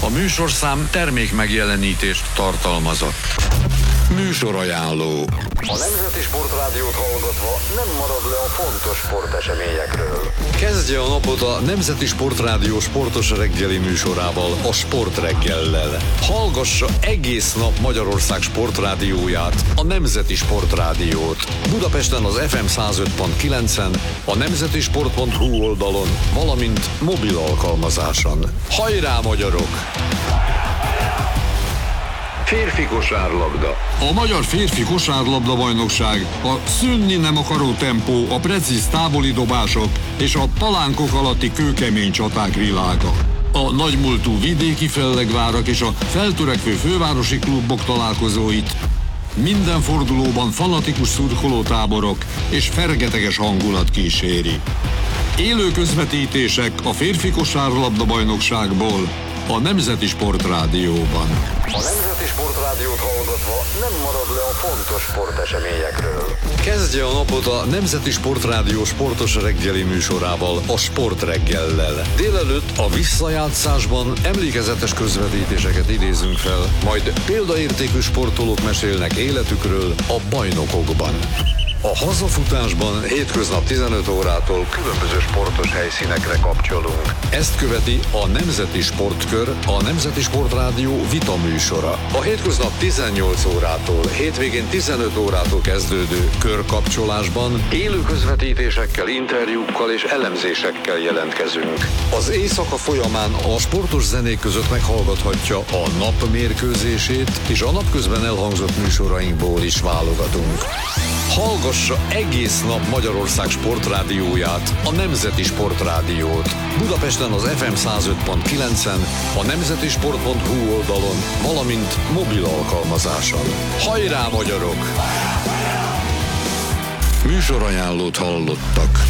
A műsorszám termék megjelenítést tartalmazott. Műsorajánló. A Nemzeti Sportrádiót hallgatva nem marad le a fontos sporteseményekről. Kezdje a napot a Nemzeti Sportrádió sportos reggeli műsorával, a Sportreggellel. Hallgassa egész nap Magyarország sportrádióját, a Nemzeti Sportrádiót. Budapesten az FM 105.9-en, a nemzetisport.hu oldalon, valamint mobil alkalmazáson. Hajrá, magyarok! Férfi kosárlabda. A Magyar Férfi Kosárlabda Bajnokság a szűnni nem akaró tempó, a precíz távoli dobások és a palánkok alatti kőkemény csaták világa. A nagymúltú vidéki fellegvárak és a feltörekvő fővárosi klubok találkozóit minden fordulóban fanatikus szurkolótáborok és fergeteges hangulat kíséri. Élő közvetítések a Férfi Kosárlabda Bajnokságból a Nemzeti Sportrádióban. A Nemzeti Sportrádiót hallgatva nem marad le a fontos sporteseményekről. Kezdje a napot a Nemzeti Sportrádió sportos reggeli műsorával, a Sportreggellel. Délelőtt a visszajátszásban emlékezetes közvetítéseket idézünk fel, majd példaértékű sportolók mesélnek életükről a bajnokokban. A hazafutásban hétköznap 15 órától különböző sportos helyszínekre kapcsolunk. Ezt követi a Nemzeti Sportkör, a Nemzeti Sportrádió vita műsora. A hétköznap 18 órától, hétvégén 15 órától kezdődő körkapcsolásban élő közvetítésekkel, interjúkkal és elemzésekkel jelentkezünk. Az éjszaka folyamán a sportos zenék között meghallgathatja a nap mérkőzését, és a napközben elhangzott műsorainkból is válogatunk. Hallgassa egész nap Magyarország sportrádióját, a Nemzeti Sportrádiót. Budapesten az FM 105.9-en, a nemzetisport.hu oldalon, valamint mobil alkalmazáson. Hajrá, magyarok! Műsorajánlót hallottak.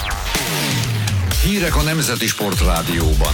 Hírek a Nemzeti Sportrádióban.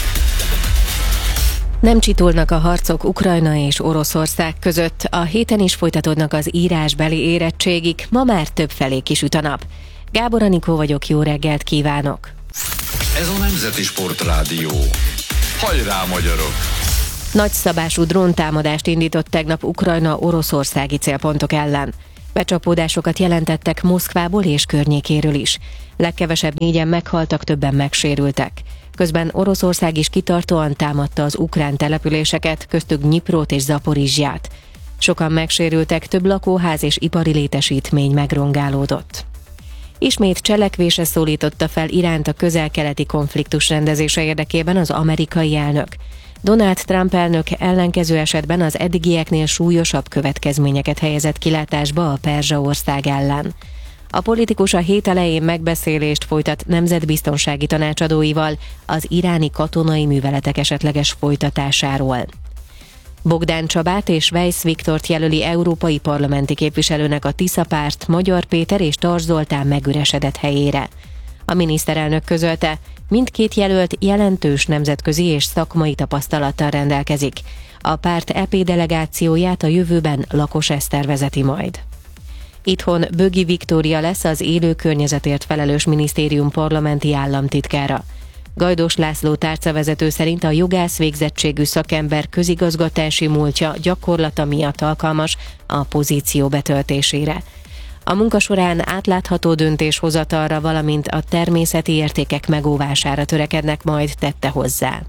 Nem csitulnak a harcok Ukrajna és Oroszország között, a héten is folytatódnak az írásbeli érettségik, ma már többfelé kisüt a nap. Gábor Anikó vagyok, jó reggelt kívánok! Ez a Nemzeti Sportrádió. Hajrá, magyarok! Nagyszabású dróntámadást indított tegnap Ukrajna oroszországi célpontok ellen. Becsapódásokat jelentettek Moszkvából és környékéről is. Legkevesebb 4-en meghaltak, többen megsérültek. Közben Oroszország is kitartóan támadta az ukrán településeket, köztük Dnyiprót és Zaporizsját. Sokan megsérültek, több lakóház és ipari létesítmény megrongálódott. Ismét cselekvésre szólította fel Iránt a közel-keleti konfliktus rendezése érdekében az amerikai elnök. Donald Trump elnök ellenkező esetben az eddigieknél súlyosabb következményeket helyezett kilátásba a Perzsa-ország ellen. A politikus a hét elején megbeszélést folytat nemzetbiztonsági tanácsadóival az iráni katonai műveletek esetleges folytatásáról. Bogdán Csabát és Weiss Viktort jelöli európai parlamenti képviselőnek a Tisza Párt Magyar Péter és Tarts Zoltán megüresedett helyére. A miniszterelnök közölte, mindkét jelölt jelentős nemzetközi és szakmai tapasztalattal rendelkezik. A párt EP delegációját a jövőben Lakos Eszter vezeti majd. Itthon Bögi Viktória lesz az élő környezetért felelős minisztérium parlamenti államtitkára. Gajdós László tárcavezető szerint a jogász végzettségű szakember közigazgatási múltja gyakorlata miatt alkalmas a pozíció betöltésére. A munka során átlátható döntéshozatalra, valamint a természeti értékek megóvására törekednek majd, tette hozzá.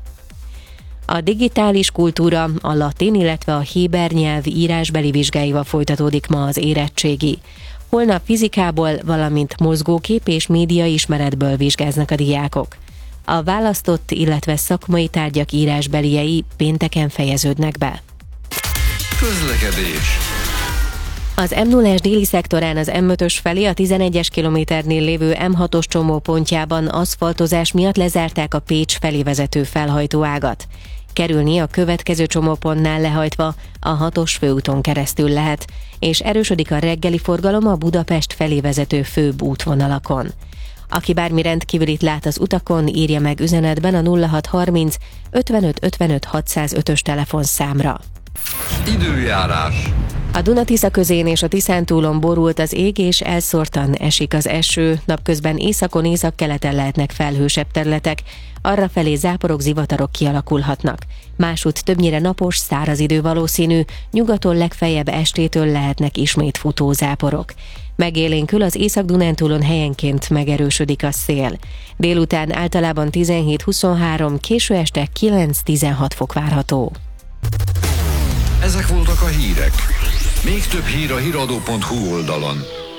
A digitális kultúra, a latin, illetve a héber nyelv írásbeli vizsgáival folytatódik ma az érettségi. Holnap fizikából, valamint mozgókép és média ismeretből vizsgáznak a diákok. A választott, illetve szakmai tárgyak írásbeliei pénteken fejeződnek be. Közlekedés. Az M0-es déli szektorán az M5-ös felé a 11-es kilométernél lévő M6-os csomópontjában aszfaltozás miatt lezárták a Pécs felé vezető felhajtóágat. Kerülni a következő csomópontnál lehajtva a 6-os főúton keresztül lehet, és erősödik a reggeli forgalom a Budapest felé vezető főbb útvonalakon. Aki bármi rendkívülit lát az utakon, írja meg üzenetben a 0630 55 55 605-ös telefonszámra. Időjárás. A Duna-Tisza közén és a Tiszántúlon borult az ég, és elszórtan esik az eső. Napközben északon, északkeleten lehetnek felhősebb területek, arrafelé záporok, zivatarok kialakulhatnak. Másút többnyire napos, száraz idő valószínű, nyugaton legfeljebb estétől lehetnek ismét futó záporok. Megélénkül, az Észak-Dunántúlon helyenként megerősödik a szél. Délután általában 17-23, késő este 9-16 fok várható. Ezek voltak a hírek. Még több hír a hiradó.hu oldalon.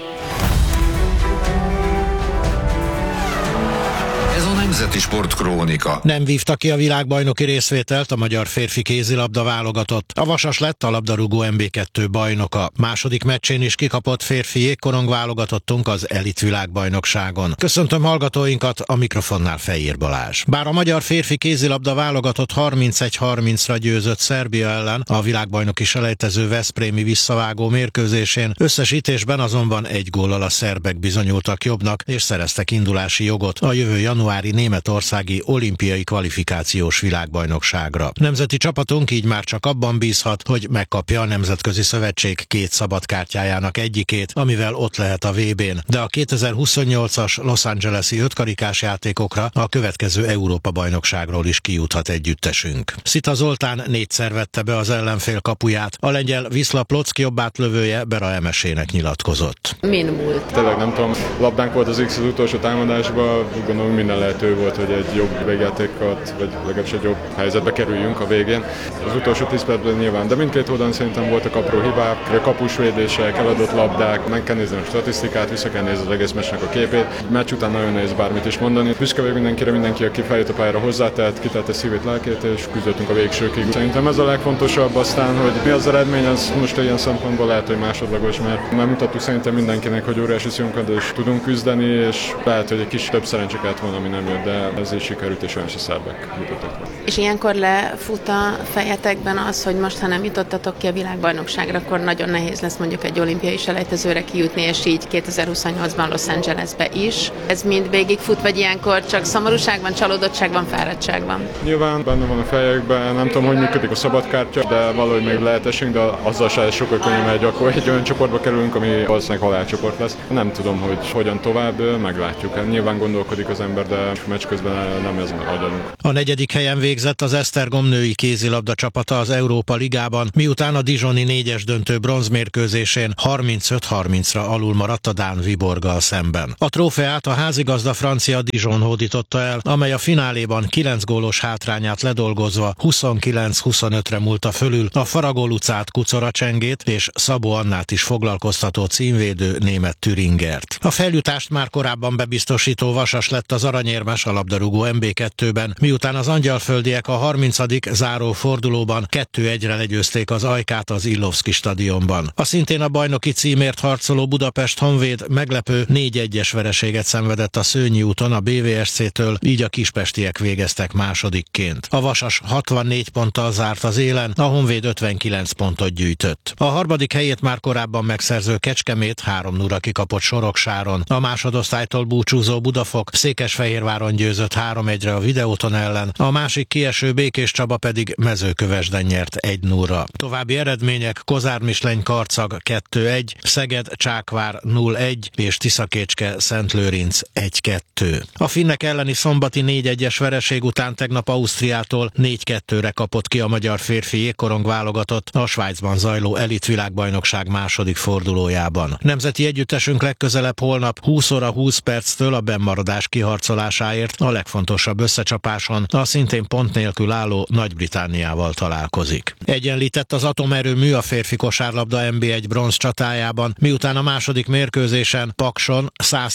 Ez a Nemzeti Sportkrónika. Nem vívta ki a világbajnoki részvételt a magyar férfi kézilabda válogatott. A Vasas lett a labdarúgó MB2 bajnoka. Második meccsén is kikapott férfi jégkorong válogatottunk az elit világbajnokságon. Köszöntöm hallgatóinkat, a mikrofonnál Fejér Balázs. Bár a magyar férfi kézilabda válogatott 31-30-ra győzött Szerbia ellen a világbajnoki selejtező veszprémi visszavágó mérkőzésén, összesítésben azonban egy góllal a szerbek bizonyultak jobbnak, és szereztek indulási jogot a jövő januári németországi olimpiai kvalifikációs világbajnokságra. Nemzeti csapatunk így már csak abban bízhat, hogy megkapja a Nemzetközi Szövetség 2 szabadkártyájának egyikét, amivel ott lehet a VB-n, de a 2028-as Los Angeles-i 5 karikás játékokra a következő Európa-bajnokságról is kijuthat együttesünk. Szita Zoltán 4-szer vette be az ellenfél kapuját, a lengyel Wisla Plock jobbátlövője Bera Emesének nyilatkozott. Min múlt? Tényleg nem tudom, labdánk volt az X az utolsó támadásban, úgy gondolom minden lehető volt, hogy egy jobb végjátékat, vagy legalábbis egy jobb helyzetbe kerüljünk a végén. Az utolsó 10 percben nyilván, de mindkét oldalon szerintem voltak apró hibák, a kapusvédések, eladott labdák, meg kell nézni a statisztikát, vissza kell nézni az egész meccsnek a képét. A meccs után nagyon nehéz bármit is mondani. Büszke vagyok mindenkire, mindenki, aki feljött a pályára hozzátett, kitette szívét, lelkét, és küzdöttünk a végsőkig. Szerintem ez a legfontosabb, aztán, hogy mi az eredmény, az most ilyen szempontból lehet, hogy másodlagos, mert nem mutattuk szerintem mindenkinek, hogy óriási színunkat és tudunk küzdeni, és lehet, hogy egy kis több szerencsék lett volna, ami nem jött, de ez is sikerült, és olyan is a szerbek jutottak. És ilyenkor lefut a fejetekben az, hogy most, ha nem jutottatok ki a világbajnokságra, akkor nagyon nehéz lesz mondjuk egy olimpiai selejtezőre kijutni, és így 2028-ban Los Angelesbe is. Ez mind végigfut, vagy ilyenkor csak szomorúság van, csalódottság van, fáradtság van? Nyilván benne van a fejekben, nem tudom, hogy működik a szabadkártya, de valahogy még lehet esünk, de azzal se sokkal könnyű megy, akkor egy olyan csoportba kerülünk, ami valószínűleg halálcsoport lesz. Nem tudom, hogy hogyan tovább, meglátjuk. Nyilván gondolkodik az ember, de meccs közben nem ez agyalunk. A 4. helyen végzett az Esztergom női kézilabda csapata az Európa Ligában, miután a dijoni 4-es döntő bronzmérkőzésén 35-30-ra alul maradt a dán Viborggal szemben. A trófeát a házigazda francia Dijon hódította el, amely a fináléban 9 gólos hátrányát ledolgozva 29-25-re múlta fölül a Faragó Lucát Kucora Csengét és Szabó Annát is foglalkoztató címvédő német Thüringert. A feljutást már korábban bebiztosító Vasas lett az aranyérmes a labdarúgó MB2-ben, miután az angyalföldiek a 30. záró fordulóban 2-1-re legyőzték az Ajkát az Illovszki stadionban. A szintén a bajnoki címért harcoló Budapest Honvéd meglepő 4-1-es vereséget szenvedett a Szőnyi úton a BVSC-től, így a kispestiek végeztek másodikként. A Vasas 64 ponttal zárt az élen, a Honvéd 59 pontot gyűjtött. A 3. helyét már korábban megszerző Kecskemét 3-0-ra kikapott Soroksáron, a másodosztálytól búcsúzó Budafok Székesfehérváron győzött 3-1-re a Videóton ellen, a másik kieső Békés Csaba pedig Mezőkövesden nyert 1-0-ra. További eredmények: Kozármisleny Karcag 2-1, Szeged Csákvár 0-1 és Tiszakécske Szentlőrinc 1-2. A finnek elleni szombati 4-1-es vereség után tegnap Ausztriától 4-2-re kapott ki a magyar férfi jégkorong válogatott a Svájcban zajló elit világbajnokság második fordulójában. Nemzeti együttesünk legközelebb holnap 20 óra 20 perctől a bennmaradás kiharcolásáért a legfontosabb összecsapáson a szintén pont nélkül álló Nagy-Britanniával találkozik. Egyenlített az atomerőmű a férfi kosárlabda NB1 bronz csatájában, miután a második mérkőzésen Pakson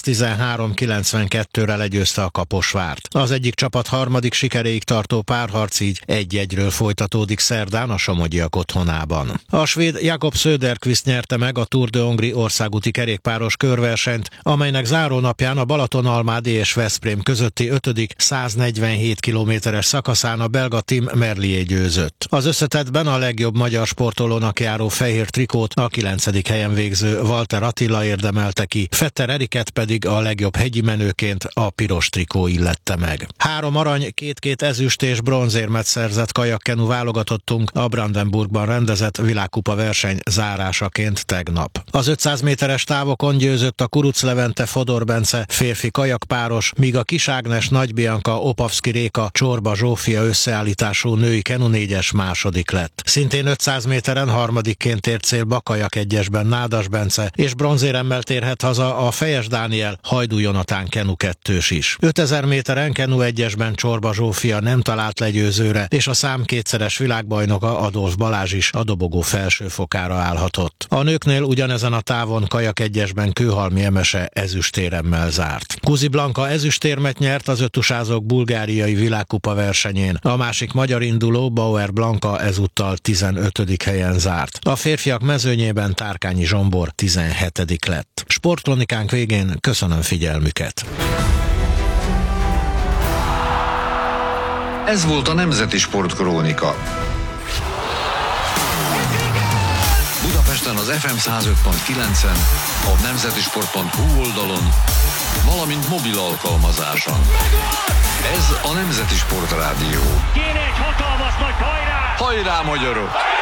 113-92-re legyőzte a Kaposvárt. Az egyik csapat harmadik sikeréig tartó párharc így 1-1-ről folytatódik szerdán a somogyiak otthonában. A svéd Jakob Söderqvist nyerte meg a Tour de Hongrie országúti kerékpáros körversenyt, amelynek zárónapján a Balatonalmádi és Veszprém között közötti 5. 147 kilométeres szakaszán a belga Tim Merlier győzött. Az összetettben a legjobb magyar sportolónak járó fehér trikót a 9. helyen végző Walter Attila érdemelte ki, Fetter Eriket pedig a legjobb hegyi menőként a piros trikó illette meg. 3 arany, 2 ezüst és bronzérmet szerzett kajakkenu válogatottunk a Brandenburgban rendezett világkupa verseny zárásaként tegnap. Az 500 méteres távokon győzött a Kuruc Levente Fodor Bence férfi kajakpáros, míg a Kis Ágnes Nagy Bianca Opavszki Réka Csorba Zsófia összeállítású női kenu 4-es második lett. Szintén 500 méteren harmadikként ért célba kajak 1-esben Nádas Bence, és bronzéremmel térhet haza a Fejes Dániel Hajdú Jonatán kenu 2-s is. 5000 méteren kenu 1-esben Csorba Zsófia nem talált legyőzőre, és a szám 2-szeres világbajnoka Adolf Balázs is a dobogó felső fokára állhatott. A nőknél ugyanezen a távon kajak 1-esben Kőhalmi Emese ezüstéremmel zárt. Kuzi Blanka ezüstérmet nyert az ötusázók bulgáriai világkupa versenyén. A másik magyar induló Bauer Blanka ezúttal 15. helyen zárt. A férfiak mezőnyében Tárkányi Zsombor 17. lett. Sportkronikánk végén köszönöm figyelmüket. Ez volt a Nemzeti Sportkrónika. Budapesten az FM 105.9-en, a nemzetisport.hu oldalon, valamint mobil alkalmazáson. Ez a Nemzeti Sportrádió. Kéne egy hatalmas nagy hajrá! Hajrá, magyarok!